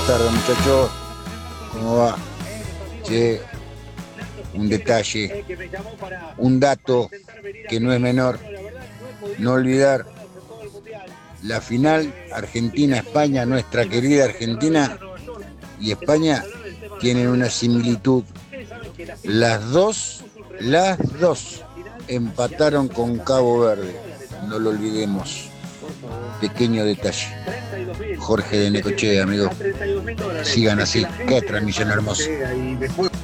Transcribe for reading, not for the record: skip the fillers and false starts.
Buenas tardes, muchachos. ¿Cómo va? Che, un detalle, un dato que no es menor. No olvidar la final Argentina-España, nuestra querida Argentina y España tienen una similitud. Las dos empataron con Cabo Verde. No lo olvidemos. Pequeño detalle. Jorge de Necochea, amigo. Sigan así. Qué transmisión hermosa.